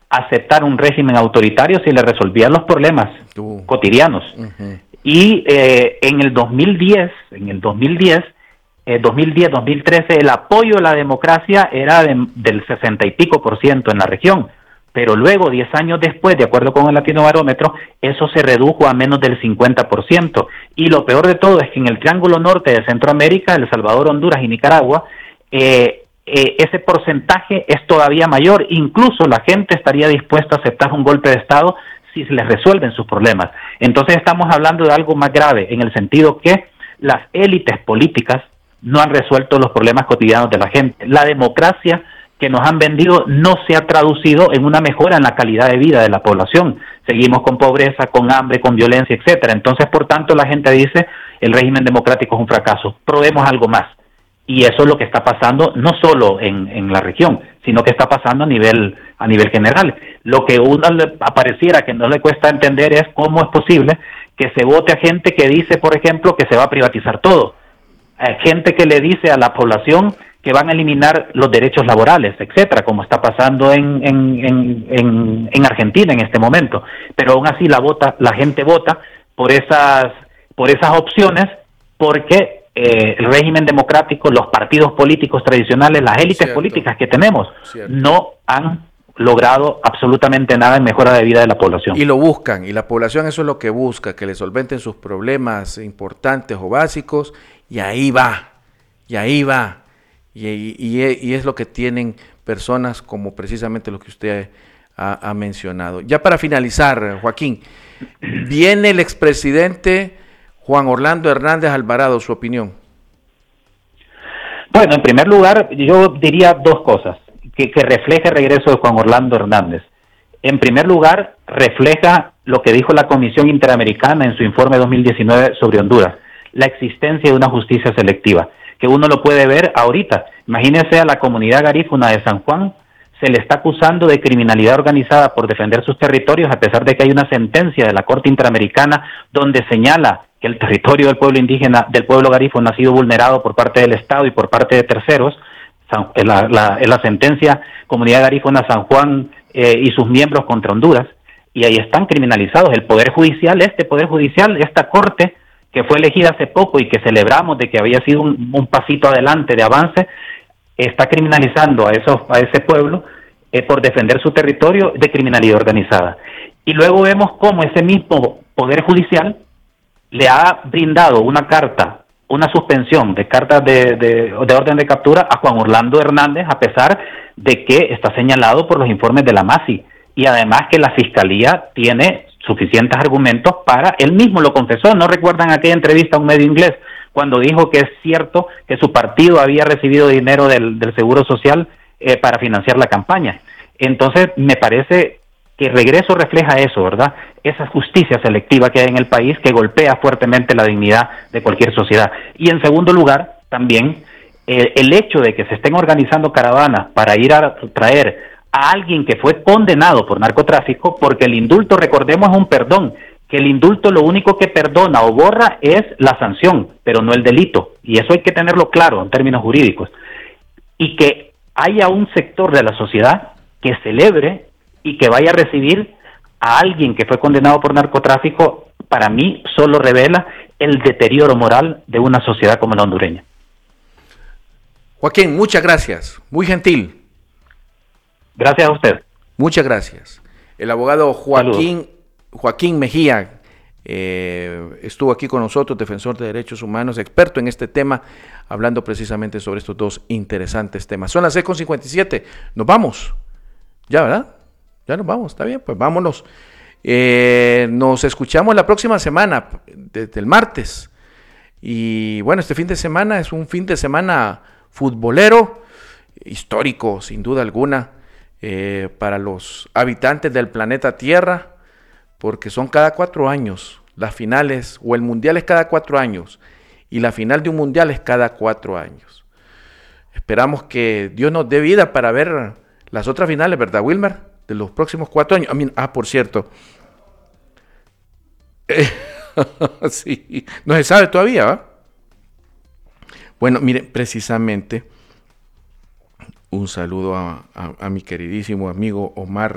aceptar un régimen autoritario si le resolvían los problemas cotidianos. Y en el 2010, 2013, el apoyo a la democracia era del 60 y pico % en la región, pero luego, 10 años después, de acuerdo con el Latinobarómetro, eso se redujo a menos del 50%. Y lo peor de todo es que en el Triángulo Norte de Centroamérica, El Salvador, Honduras y Nicaragua, ese porcentaje es todavía mayor. Incluso la gente estaría dispuesta a aceptar un golpe de Estado si se les resuelven sus problemas. Entonces estamos hablando de algo más grave, en el sentido que las élites políticas no han resuelto los problemas cotidianos de la gente. La democracia que nos han vendido no se ha traducido en una mejora en la calidad de vida de la población. Seguimos con pobreza, con hambre, con violencia, etcétera. Entonces, por tanto, la gente dice, el régimen democrático es un fracaso. Probemos algo más. Y eso es lo que está pasando, no solo en la región, sino que está pasando a nivel general. Lo que uno pareciera que no le cuesta entender es cómo es posible que se vote a gente que dice, por ejemplo, que se va a privatizar todo. Gente que le dice a la población que van a eliminar los derechos laborales, etcétera, como está pasando en Argentina en este momento. Pero aún así la gente vota por esas opciones, porque el régimen democrático, los partidos políticos tradicionales, las élites políticas que tenemos, no han logrado absolutamente nada en mejora de vida de la población. Y lo buscan, y la población eso es lo que busca, que le solventen sus problemas importantes o básicos, y ahí va, y es lo que tienen personas como precisamente lo que usted ha mencionado. Ya para finalizar, Joaquín, viene el expresidente Juan Orlando Hernández Alvarado, su opinión. Bueno, en primer lugar, yo diría dos cosas que refleja el regreso de Juan Orlando Hernández. En primer lugar, refleja lo que dijo la Comisión Interamericana en su informe 2019 sobre Honduras, la existencia de una justicia selectiva, que uno lo puede ver ahorita. Imagínese a la comunidad garífuna de San Juan, se le está acusando de criminalidad organizada por defender sus territorios, a pesar de que hay una sentencia de la Corte Interamericana donde señala que el territorio del pueblo indígena, del pueblo garífuna, ha sido vulnerado por parte del Estado y por parte de terceros. En la sentencia Comunidad Garífuna San Juan y sus miembros contra Honduras, y ahí están criminalizados el Poder Judicial, esta Corte que fue elegida hace poco y que celebramos de que había sido un pasito adelante de avance, está criminalizando a ese pueblo por defender su territorio de criminalidad organizada. Y luego vemos cómo ese mismo Poder Judicial le ha brindado una suspensión de cartas de orden de captura a Juan Orlando Hernández, a pesar de que está señalado por los informes de la MASI, y además que la Fiscalía tiene suficientes argumentos para, él mismo lo confesó. ¿No recuerdan aquella entrevista a un medio inglés cuando dijo que es cierto que su partido había recibido dinero del Seguro Social para financiar la campaña? Entonces me parece que el regreso refleja eso, ¿verdad? Esa justicia selectiva que hay en el país, que golpea fuertemente la dignidad de cualquier sociedad. Y en segundo lugar, también el hecho de que se estén organizando caravanas para ir a traer a alguien que fue condenado por narcotráfico, porque el indulto, recordemos, es un perdón, que el indulto lo único que perdona o borra es la sanción, pero no el delito, y eso hay que tenerlo claro en términos jurídicos, y que haya un sector de la sociedad que celebre y que vaya a recibir a alguien que fue condenado por narcotráfico, para mí solo revela el deterioro moral de una sociedad como la hondureña. Joaquín, muchas gracias, muy gentil. Gracias a usted. Muchas gracias. El abogado Joaquín Mejía estuvo aquí con nosotros, defensor de derechos humanos, experto en este tema, hablando precisamente sobre estos dos interesantes temas. Son las 6:57, nos vamos. Ya, ¿verdad? Ya nos vamos, está bien, pues vámonos. Nos escuchamos la próxima semana, desde el martes. Y bueno, este fin de semana es un fin de semana futbolero, histórico, sin duda alguna, para los habitantes del planeta Tierra, porque son cada 4 años las finales, o el mundial es cada 4 años, y la final de un mundial es cada 4 años. Esperamos que Dios nos dé vida para ver las otras finales, ¿verdad, Wilmer? De los próximos 4 años. Por cierto, sí, no se sabe todavía, ¿va? Bueno, mire, precisamente un saludo a mi queridísimo amigo Omar